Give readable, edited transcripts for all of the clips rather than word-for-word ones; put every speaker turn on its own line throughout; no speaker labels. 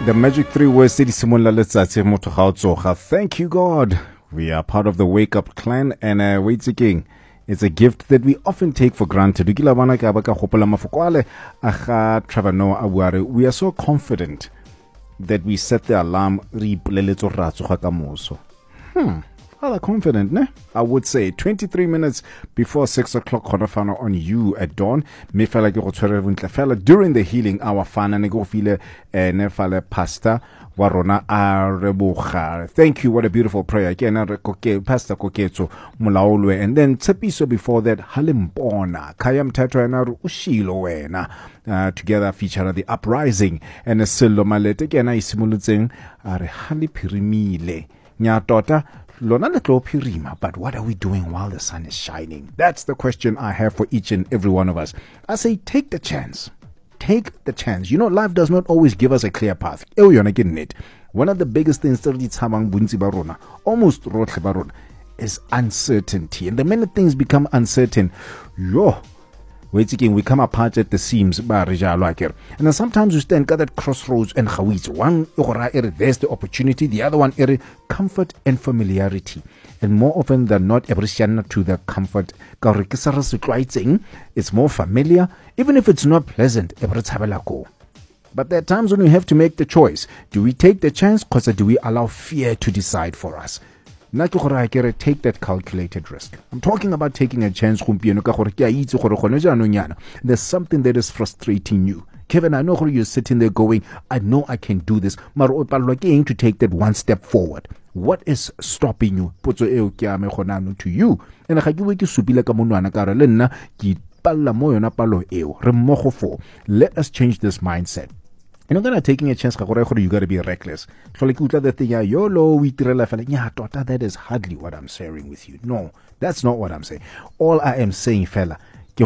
The magic 3 words tse di simolla letsatsi motho ga o tsoga. Thank you God. We are part of the Wake Up Clan and wait again. It's a gift that we often take for granted. We are so confident that we set the alarm rather confident, ne? I would say 23 minutes before 6 o'clock on you at dawn. Me fela ke go tshwere bontle fela during the healing hour fana ne go file ne fala pastor wa rona a reboga. Thank you, what a beautiful prayer. Again Pastor Koketso Molaolwe, and then Tsepiso before that Halimbona Kayam Tatra na Ushilo wena together feature the uprising and a Silo Malete again I simulutseng are Halipirimile nya tota. But what are we doing while the sun is shining? That's the question I have for each and every one of us. I say, take the chance. Take the chance. You know, life does not always give us a clear path. One of the biggest things that almost is uncertainty. And the minute things become uncertain, we come apart at the seams. And then sometimes we stand at that crossroads and one there's the opportunity, the other one comfort and familiarity. And more often than not, to the comfort. It's more familiar, even if it's not pleasant. But there are times when we have to make the choice. Do we take the chance, or do we allow fear to decide for us? Take that calculated risk. I'm talking about taking a chance. There's something that is frustrating you. Kevin, I know you're sitting there going, I know I can do this. To take that one step forward. What is stopping you? To you. And let us change this mindset. You're not gonna taking a chance. You gotta be reckless. That is hardly what I'm sharing with you. No, that's not what I'm saying. All I am saying, fella,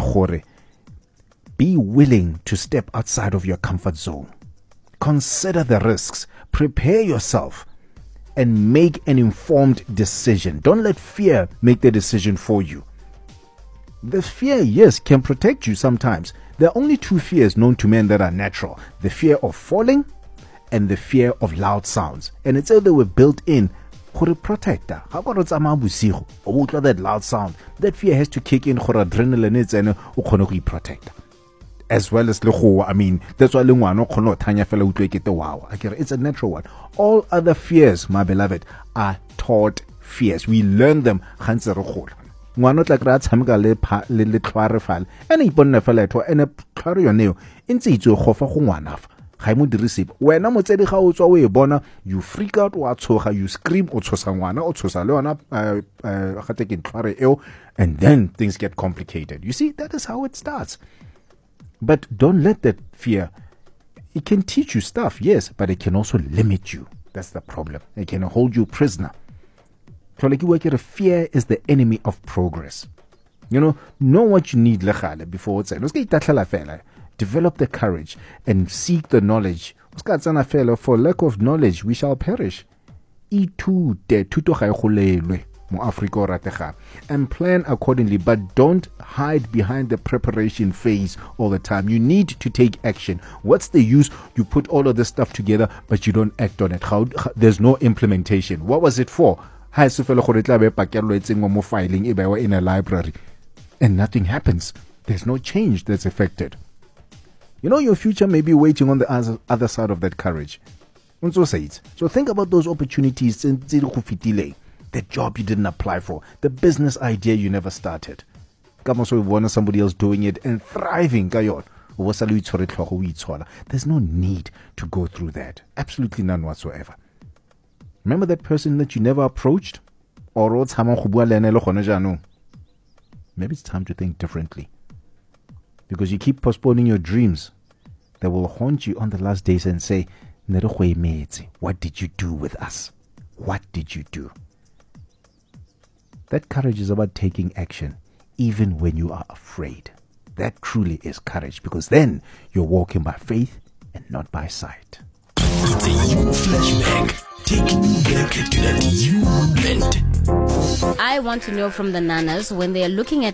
be willing to step outside of your comfort zone. Consider the risks. Prepare yourself and make an informed decision. Don't let fear make the decision for you. The fear, yes, can protect you sometimes. There are only two fears known to men that are natural. The fear of falling and the fear of loud sounds. And it's either we're built in for a protector. How about that loud sound? That fear has to kick in for adrenaline and a protector. As well as I mean, that's why it's a natural one. All other fears, my beloved, are taught fears. We learn them. Not like rats hamga le clarify and iponna fela to and a clario neo ntse itso gofa go ngwana fa ga mo dirisipa wena motsedi ga o tswa o e bona you freak out wa tshoga you scream o tshosa ngwana o tshosa le ona ga te ke tlhare eo and then things get complicated. You see, that is how it starts. But don't let that fear, it can teach you stuff, yes, but it can also limit you. That's the problem. It can hold you prisoner. Fear is the enemy of progress. Know what you need before it's develop the courage and seek the knowledge. For lack of knowledge, we shall perish. And plan accordingly, but don't hide behind the preparation phase all the time. You need to take action. What's the use? You put all of this stuff together, but you don't act on it. There's no implementation. What was it for? In a library and nothing happens. There's no change that's affected. Your future may be waiting on the other side of that courage. So think about those opportunities. The job you didn't apply for, the business idea you never started. Somebody else doing it and thriving. There's no need to go through that. Absolutely none whatsoever. Remember that person that you never approached? Or maybe it's time to think differently. Because you keep postponing your dreams that will haunt you on the last days and say, what did you do with us? What did you do? That courage is about taking action, even when you are afraid. That truly is courage, because then you're walking by faith and not by sight.
It's a you flashback. Taking you back to that you moment.
I want to know from the nanas when they are looking at